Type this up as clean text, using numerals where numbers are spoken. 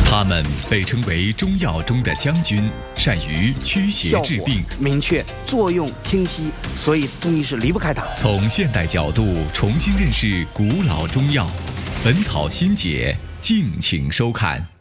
他们被称为中药中的将军，善于驱邪治病， 明确，作用清晰，所以中医是离不开它。 从现代角度重新认识古老中药，《本草新解》，敬请收看。